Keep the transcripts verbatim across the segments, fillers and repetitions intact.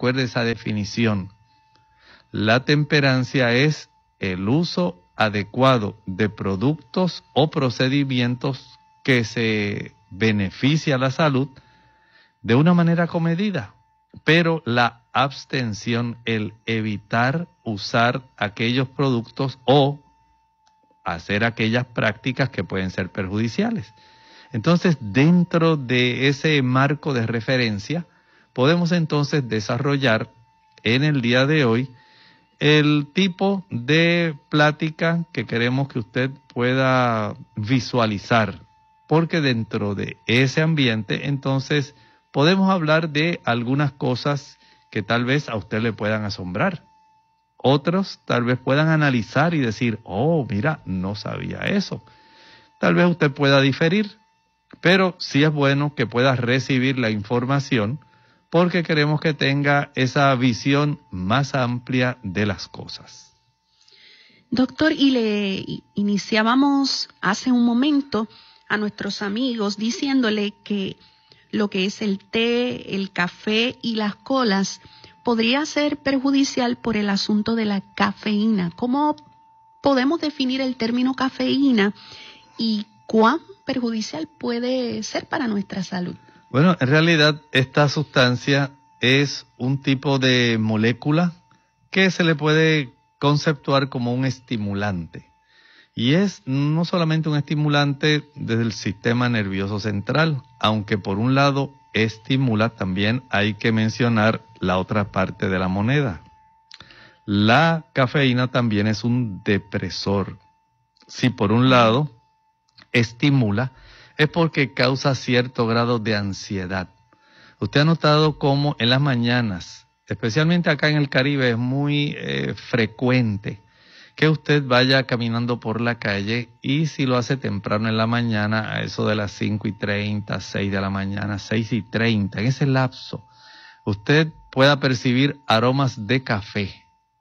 recuerde esa definición. La temperancia es el uso adecuado de productos o procedimientos que se beneficia a la salud de una manera comedida, pero la abstención, el evitar usar aquellos productos o hacer aquellas prácticas que pueden ser perjudiciales. Entonces, dentro de ese marco de referencia, podemos entonces desarrollar en el día de hoy el tipo de plática que queremos que usted pueda visualizar, porque dentro de ese ambiente, entonces, podemos hablar de algunas cosas que tal vez a usted le puedan asombrar. Otros tal vez puedan analizar y decir, oh, mira, no sabía eso. Tal vez usted pueda diferir, pero sí es bueno que pueda recibir la información porque queremos que tenga esa visión más amplia de las cosas. Doctor, y le iniciábamos hace un momento a nuestros amigos diciéndole que lo que es el té, el café y las colas podría ser perjudicial por el asunto de la cafeína. ¿Cómo podemos definir el término cafeína y cuán perjudicial puede ser para nuestra salud? Bueno, en realidad esta sustancia es un tipo de molécula que se le puede conceptuar como un estimulante. Y es no solamente un estimulante desde el sistema nervioso central, aunque por un lado estimula, también hay que mencionar la otra parte de la moneda. La cafeína también es un depresor. Si por un lado estimula, es porque causa cierto grado de ansiedad. Usted ha notado cómo en las mañanas, especialmente acá en el Caribe, es muy eh, frecuente que usted vaya caminando por la calle y si lo hace temprano en la mañana, a eso de las cinco y treinta, seis de la mañana, seis y treinta, en ese lapso, usted pueda percibir aromas de café.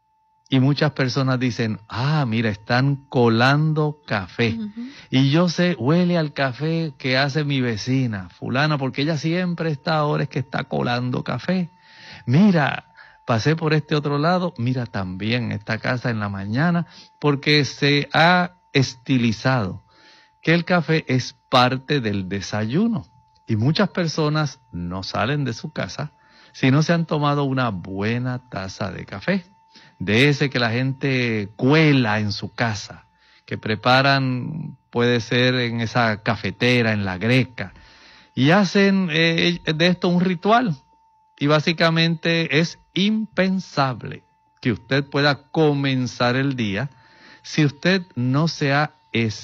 Y muchas personas dicen, ah, mira, están colando café. Uh-huh. Y yo sé, huele al café que hace mi vecina, fulana, porque ella siempre está ahora es que está colando café. Mira, pasé por este otro lado, mira también esta casa en la mañana, porque se ha estilizado que el café es parte del desayuno. Y muchas personas no salen de su casa si no se han tomado una buena taza de café. De ese que la gente cuela en su casa, que preparan, puede ser en esa cafetera, en la greca, y hacen eh, de esto un ritual. Y básicamente es impensable que usted pueda comenzar el día si usted no se ha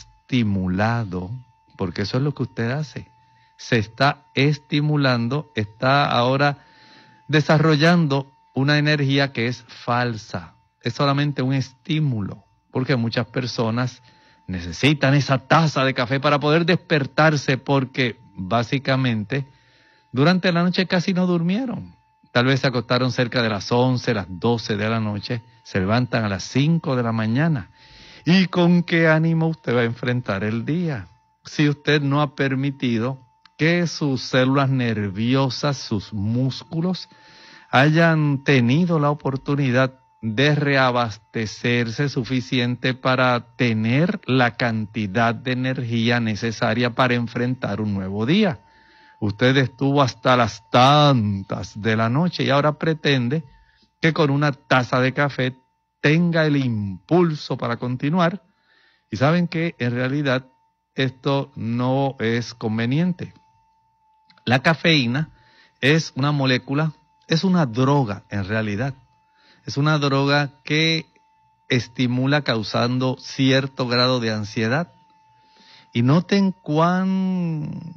estimulado, porque eso es lo que usted hace. Se está estimulando, está ahora desarrollando una energía que es falsa, es solamente un estímulo, porque muchas personas necesitan esa taza de café para poder despertarse, porque básicamente durante la noche casi no durmieron. Tal vez se acostaron cerca de las once, las doce de la noche, se levantan a las cinco de la mañana. ¿Y con qué ánimo usted va a enfrentar el día? Si usted no ha permitido que sus células nerviosas, sus músculos, hayan tenido la oportunidad de reabastecerse suficiente para tener la cantidad de energía necesaria para enfrentar un nuevo día. Usted estuvo hasta las tantas de la noche y ahora pretende que con una taza de café tenga el impulso para continuar. Y saben que en realidad esto no es conveniente. La cafeína es una molécula, es una droga en realidad. Es una droga que estimula causando cierto grado de ansiedad. Y noten cuán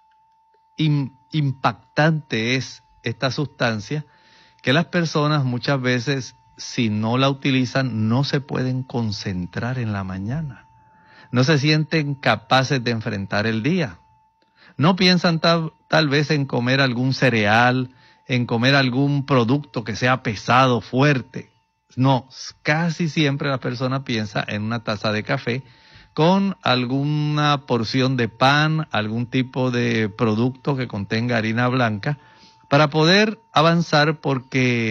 im- impactante es esta sustancia, que las personas muchas veces, si no la utilizan, no se pueden concentrar en la mañana. No se sienten capaces de enfrentar el día. No piensan tal, tal vez en comer algún cereal, en comer algún producto que sea pesado, fuerte. No, casi siempre la persona piensa en una taza de café con alguna porción de pan, algún tipo de producto que contenga harina blanca, para poder avanzar, porque